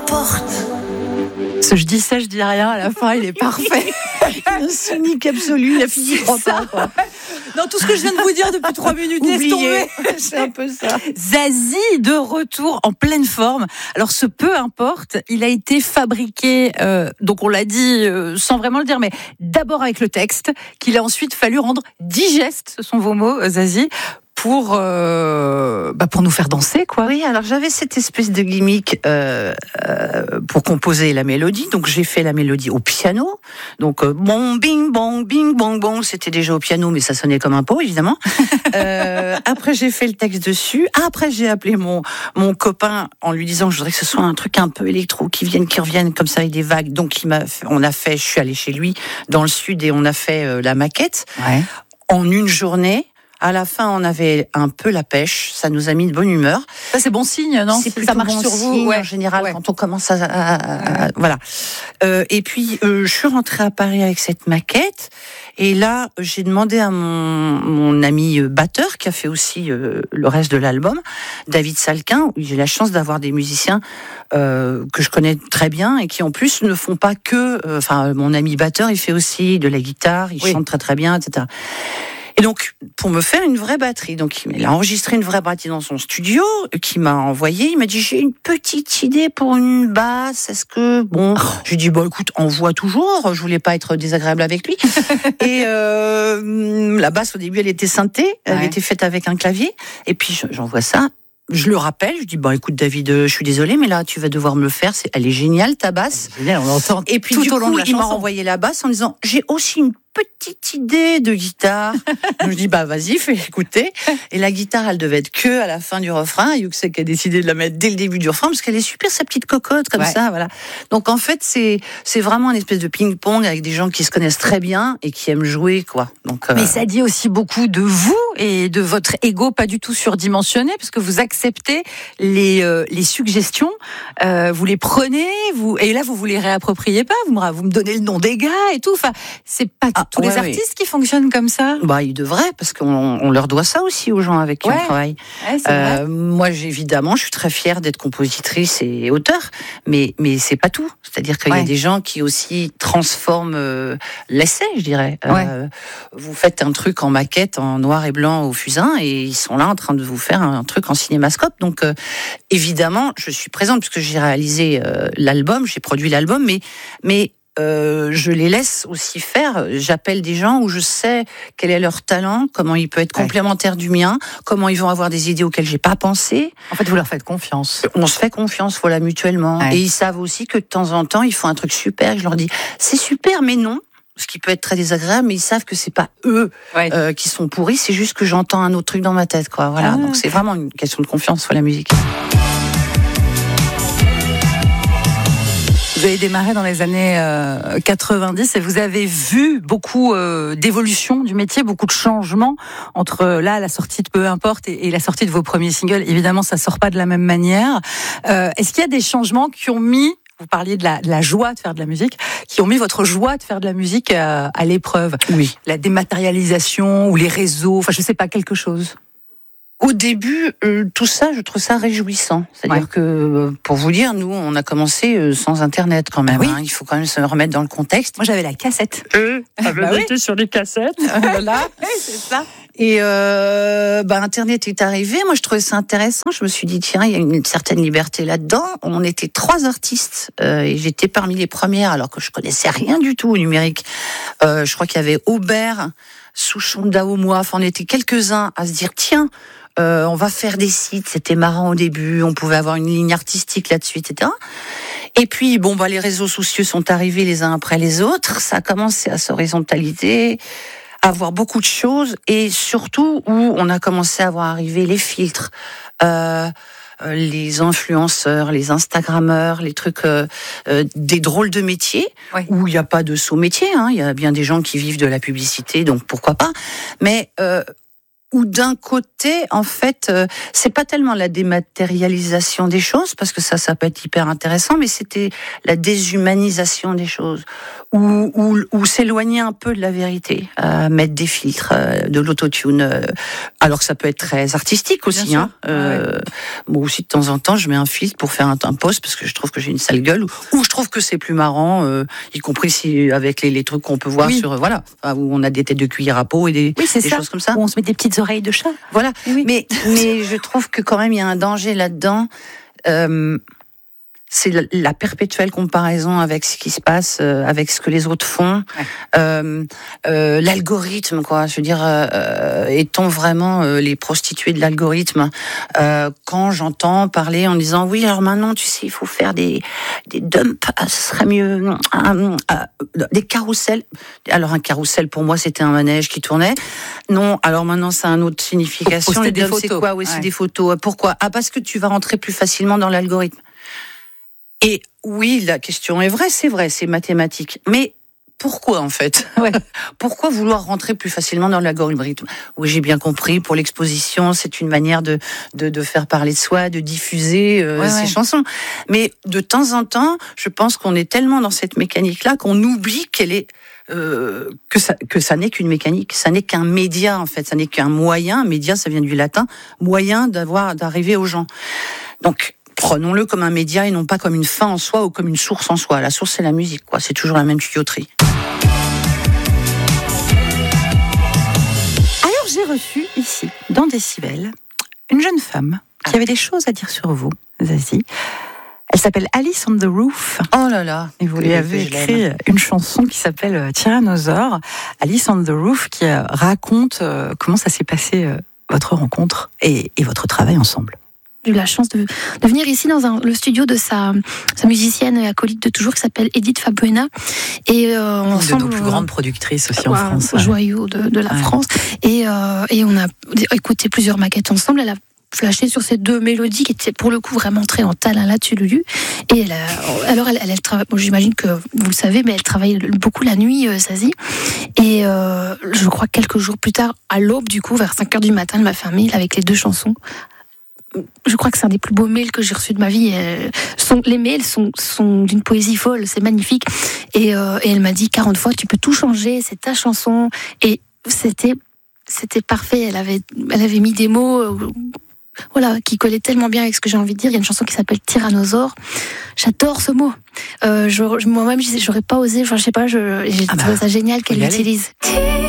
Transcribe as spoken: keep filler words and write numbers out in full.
importe. Ce je dis ça, je dis rien, à la fin, il est parfait. Un cynique absolu, la fille croit pas, quoi. Non, tout ce que je viens de vous dire depuis trois minutes, laisse tomber. C'est un peu ça. Zazie, de retour en pleine forme. Alors, ce peu importe, il a été fabriqué, euh, donc on l'a dit euh, sans vraiment le dire, mais d'abord avec le texte, qu'il a ensuite fallu rendre digeste, ce sont vos mots, Zazie, pour, euh, bah pour nous faire danser, quoi. Oui, alors j'avais cette espèce de gimmick euh, euh, pour composer la mélodie. Donc j'ai fait la mélodie au piano. Donc euh, bon, bing, bong, bing, bong, bong. C'était déjà au piano, mais ça sonnait comme un pot, évidemment. euh, après j'ai fait le texte dessus. Après j'ai appelé mon mon copain en lui disant que je voudrais que ce soit un truc un peu électro, qui vienne, qui revienne comme ça, avec des vagues. Donc il m'a, fait, on a fait. Je suis allée chez lui dans le sud et on a fait euh, la maquette Ouais. en une journée. À la fin, on avait un peu la pêche. Ça nous a mis de bonne humeur. Ça, c'est bon signe, non? C'est Ça marche bon sur vous, signe, ouais. en général, Ouais. quand on commence à, à- à- à- voilà. Euh, et puis, euh, je suis rentrée à Paris avec cette maquette. Et là, j'ai demandé à mon, mon ami batteur, qui a fait aussi euh, le reste de l'album, David Salquin. J'ai la chance d'avoir des musiciens euh, que je connais très bien et qui, en plus, ne font pas que... euh, Enfin, mon ami batteur, il fait aussi de la guitare, il Oui. chante très très bien, et cetera. Et donc, pour me faire une vraie batterie, donc il a enregistré une vraie batterie dans son studio, qui m'a envoyé. Il m'a dit, j'ai une petite idée pour une basse. Est-ce que bon, je lui ai dit, bon, écoute, envoie toujours. Je voulais pas être désagréable avec lui. Et euh, la basse au début, elle était synthé, elle Ouais. était faite avec un clavier. Et puis j'envoie ça. Je le rappelle, je dis, bon, écoute, David, je suis désolée, mais là, tu vas devoir me le faire. C'est, elle est géniale, ta basse. Génial, on l'entend Et puis, tout du au long coup, de la il m'a chanson. renvoyé la basse en disant, j'ai aussi une petite idée de guitare. Donc, je dis, bah, vas-y, fais écouter. Et la guitare, elle devait être que à la fin du refrain. Yuxek a décidé de la mettre dès le début du refrain parce qu'elle est super, sa petite cocotte, comme Ouais. ça, voilà. Donc, en fait, c'est, c'est vraiment une espèce de ping-pong avec des gens qui se connaissent très bien et qui aiment jouer, quoi. Donc, euh, Mais ça dit aussi beaucoup de vous et de votre ego pas du tout surdimensionné, parce que vous acceptez les, euh, les suggestions, euh, vous les prenez, vous, et là vous vous les réappropriez pas, vous me, vous me donnez le nom des gars et tout. Enfin, c'est pas Ah, tous ouais, les artistes qui fonctionnent comme ça. bah, ils devraient, parce qu'on on leur doit ça aussi aux gens avec qui Ouais. on travaille. Ouais, c'est vrai. Euh, moi, j'ai- évidemment, je suis très fière d'être compositrice et auteur, mais mais c'est pas tout. C'est-à-dire qu'il Ouais. y a des gens qui aussi transforment euh, l'essai, je dirais. Euh, Ouais. vous faites un truc en maquette, en noir et blanc au fusain, et ils sont là en train de vous faire un truc en cinémascope. Donc, euh, évidemment, je suis présente puisque j'ai réalisé euh, l'album, j'ai produit l'album, mais mais euh, je les laisse aussi faire. J'appelle des gens où je sais quel est leur talent, comment il peut être Ouais. complémentaire du mien, comment ils vont avoir des idées auxquelles j'ai pas pensé. En fait, vous leur faites confiance. On se fait confiance, voilà, mutuellement. Ouais. Et ils savent aussi que de temps en temps, ils font un truc super. Et je leur dis, c'est super, mais non. Ce qui peut être très désagréable, mais ils savent que c'est pas eux Ouais. euh, qui sont pourris, c'est juste que j'entends un autre truc dans ma tête, quoi. Voilà. Ah. Donc c'est vraiment une question de confiance sur la musique. Vous avez démarré dans les années euh, quatre-vingt-dix et vous avez vu beaucoup euh, d'évolution du métier, beaucoup de changements entre euh, là la sortie de Peu importe et, et la sortie de vos premiers singles. Évidemment, ça sort pas de la même manière. Euh, est-ce qu'il y a des changements qui ont mis, vous parliez de la, de la joie de faire de la musique, qui ont mis votre joie de faire de la musique à, à l'épreuve? Oui. La dématérialisation ou les réseaux, enfin je sais pas, quelque chose. Au début, euh, tout ça, je trouve ça réjouissant. C'est-à-dire Ouais. que, euh, pour vous dire, nous, on a commencé euh, sans Internet quand même. Ah oui. hein. Il faut quand même se remettre dans le contexte. Moi j'avais la cassette. Euh, bah oui. été sur les cassettes. Là, c'est ça. Et euh, bah, Internet est arrivé. Moi, je trouvais ça intéressant. Je me suis dit, tiens, il y a une certaine liberté là-dedans. On était trois artistes euh, et j'étais parmi les premières, alors que je connaissais rien du tout au numérique. Euh, je crois qu'il y avait Aubert, Souchon, Daomois. Enfin, on était quelques-uns à se dire, tiens, euh, on va faire des sites. C'était marrant au début. On pouvait avoir une ligne artistique là-dessus, et cetera. Et puis, bon, bah, les réseaux sociaux sont arrivés les uns après les autres. Ça a commencé à s'horizontaliser, à voir beaucoup de choses, et surtout où on a commencé à voir arriver les filtres, euh, euh, les influenceurs, les Instagrammeurs, les trucs, euh, euh, des drôles de métiers, Ouais. où il n'y a pas de sot métier, hein, il y a bien des gens qui vivent de la publicité, donc pourquoi pas. Mais euh, où d'un côté, en fait, euh, c'est pas tellement la dématérialisation des choses, parce que ça, ça peut être hyper intéressant, mais c'était la déshumanisation des choses, ou, ou, ou s'éloigner un peu de la vérité, euh, mettre des filtres, euh, de l'autotune, euh, alors que ça peut être très artistique aussi. Hein, euh, ouais. Moi aussi, de temps en temps, je mets un filtre pour faire un, un post, parce que je trouve que j'ai une sale gueule, ou, ou je trouve que c'est plus marrant, euh, y compris si, avec les, les trucs qu'on peut voir oui. sur, euh, voilà, où on a des têtes de cuillère à peau et des, oui, c'est des ça. choses comme ça. Où on se met des petites oreilles de chat. Voilà, oui. mais mais je trouve que quand même il y a un danger là-dedans. Euh, c'est la, la perpétuelle comparaison avec ce qui se passe, euh, avec ce que les autres font. Ouais. Euh, euh, l'algorithme, quoi. Je veux dire, euh, est-on vraiment euh, les prostituées de l'algorithme? euh, Quand j'entends parler en disant oui, alors maintenant, tu sais, il faut faire des des dumps, ah, ce serait mieux, euh, euh, des carousels. Alors un carrousel pour moi, c'était un manège qui tournait. Non, alors maintenant, ça a une autre signification. Les dumps, c'est quoi? Oui, ouais. C'est des photos. Pourquoi? Ah, parce que tu vas rentrer plus facilement dans l'algorithme. Et oui, la question est vraie, c'est vrai, c'est mathématique. Mais pourquoi en fait? Ouais. Pourquoi vouloir rentrer plus facilement dans l'algorithme? Oui, j'ai bien compris, pour l'exposition, c'est une manière de, de, de faire parler de soi, de diffuser euh, ouais, ces ouais. chansons. Mais de temps en temps, je pense qu'on est tellement dans cette mécanique-là qu'on oublie qu'elle est... Euh, que ça, que ça n'est qu'une mécanique, ça n'est qu'un média en fait, ça n'est qu'un moyen, média ça vient du latin, moyen d'avoir, d'arriver aux gens. Donc, prenons-le comme un média et non pas comme une fin en soi ou comme une source en soi. La source, c'est la musique, quoi. C'est toujours la même tuyauterie. Alors, j'ai reçu ici, dans Décibel, une jeune femme qui ah. avait des choses à dire sur vous, Zazie. Elle s'appelle Alice on the Roof. Oh là là. Et vous lui avez écrit une chanson qui s'appelle Tyrannosaure. Alice on the Roof qui raconte comment ça s'est passé, votre rencontre et, et votre travail ensemble. J'ai eu la chance de, de venir ici dans un, le studio de sa, sa musicienne et acolyte de toujours qui s'appelle Edith Fabuena. Et euh, une ensemble, de nos plus euh, grandes productrices aussi en ouais, France. Un joyau de, de la ouais. France. Et, euh, et on a écouté plusieurs maquettes ensemble. Elle a flashé sur ces deux mélodies qui étaient pour le coup vraiment très en talent là-dessus, Lulu. Et elle a, alors elle, elle, elle travaille, bon, j'imagine que vous le savez, mais elle travaille beaucoup la nuit, euh, Zazie. Et euh, je crois que quelques jours plus tard, à l'aube du coup, vers cinq heures du matin, elle m'a fait un mail avec les deux chansons. Je crois que c'est un des plus beaux mails que j'ai reçus de ma vie. Elles sont, les mails sont, sont d'une poésie folle, c'est magnifique. Et, euh, et elle m'a dit quarante fois, tu peux tout changer, c'est ta chanson. Et c'était, c'était parfait. Elle avait, elle avait mis des mots, euh, voilà, qui collaient tellement bien avec ce que j'ai envie de dire. Il y a une chanson qui s'appelle Tyrannosaure. J'adore ce mot. Euh, je, moi-même, j'aurais pas osé. Enfin, je sais pas. Je, j'ai ah bah, trouvé ça génial qu'elle l'utilise.